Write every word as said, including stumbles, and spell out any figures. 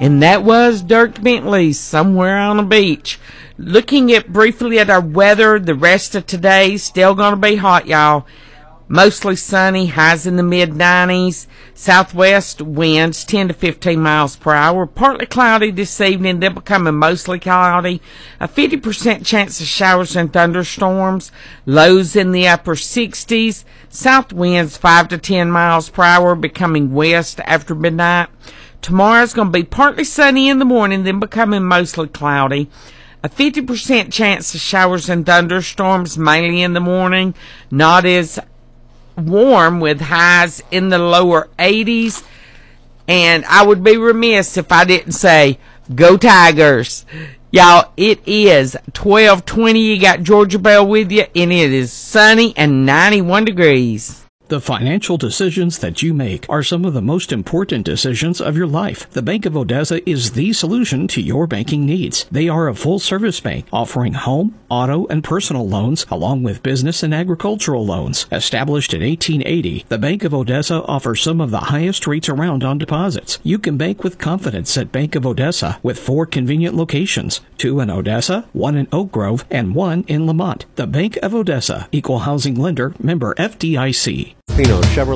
And that was Dirk Bentley, Somewhere on a Beach. Looking at briefly at our weather, the rest of today still going to be hot, y'all. Mostly sunny, highs in the mid nineties. Southwest winds ten to fifteen miles per hour. Partly cloudy this evening, then becoming mostly cloudy. A fifty percent chance of showers and thunderstorms. Lows in the upper sixties. South winds five to ten miles per hour, becoming west after midnight. Tomorrow's going to be partly sunny in the morning, then becoming mostly cloudy. A fifty percent chance of showers and thunderstorms, mainly in the morning. Not as warm, with highs in the lower eighties. And I would be remiss if I didn't say, go Tigers. Y'all, it is twelve twenty. You got Georgia Bell with you, and it is sunny and ninety-one degrees. The financial decisions that you make are some of the most important decisions of your life. The Bank of Odessa is the solution to your banking needs. They are a full-service bank offering home, auto, and personal loans, along with business and agricultural loans. Established in eighteen eighty, the Bank of Odessa offers some of the highest rates around on deposits. You can bank with confidence at Bank of Odessa with four convenient locations, two in Odessa, one in Oak Grove, and one in Lamont. The Bank of Odessa, Equal Housing Lender, member F D I C. Fino Chevrolet.